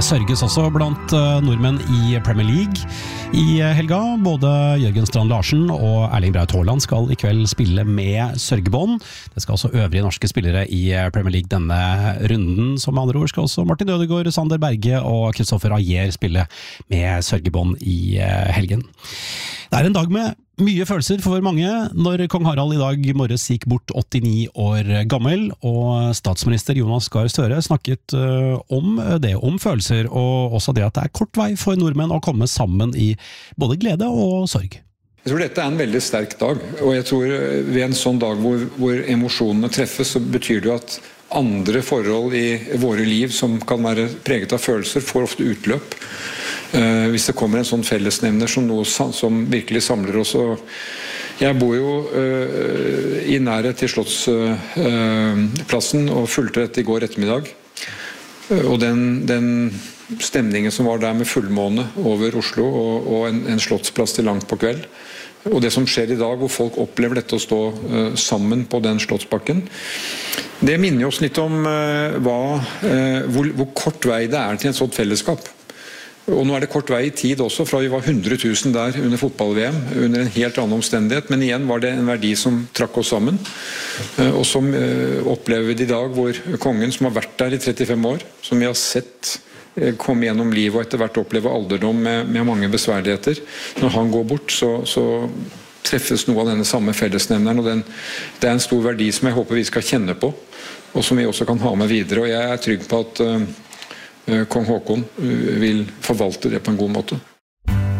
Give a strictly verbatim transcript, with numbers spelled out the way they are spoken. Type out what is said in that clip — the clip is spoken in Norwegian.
sørges også blant nordmenn i Premier League i helga. Både Jørgen Strand Larsen og Erling Braut Haaland skal i kveld spille med sørgebånd. Det skal også øvrige norske spillere i Premier League denne runden. Som med andre ord skal også Martin Ødegaard, Sander Berge og Kristoffer Ajer spille med sørgebånd i helgen. Det er en dag med mye følelser for mange når kong Harald i dag morges gikk bort åttini år gammel, og statsminister Jonas Gahr Støre snakket om det, om følelser, og også det at det er kort vei for nordmenn å komme sammen i både glede og sorg. Jeg tror dette er en veldig sterk dag, og jeg tror ved en sånn dag hvor, hvor emosjonene treffes, så betyr det at andre forhold i våre liv som kan være preget av følelser, får ofte utløp. Uh, hvis det kommer en sånn fellesnevner som noe som virkelig samler oss. Og jeg bor jo uh, i nærhet til Slottsplassen uh, og fulgte dette i går ettermiddag. Uh, og den, den stemningen som var der med fullmåne over Oslo og, og en, en slottsplass til langt på kveld. Og det som skjer i dag, hvor folk opplever dette å stå uh, sammen på den slottsbakken, det minner oss litt om uh, hva, uh, hvor, hvor kort vei det er til et sånt fellesskap. Og nå er det kort vei i tid også, fra vi var hundre tusen der under fotball-V M, under en helt annen omstendighet, men igjen var det en verdi som trakk oss sammen, og som opplever vi i dag, hvor kongen som har vært der i trettifem år, som vi har sett komme gjennom livet og etter hvert oppleve alderdom med, med mange besværligheter, når han går bort, så, så treffes noe av denne samme fellesnevneren, og den, det er en stor verdi som jeg håper vi skal kjenne på, og som vi også kan ha med videre, og jeg er trygg på at Kong Haakon vil forvalte det på en god måte.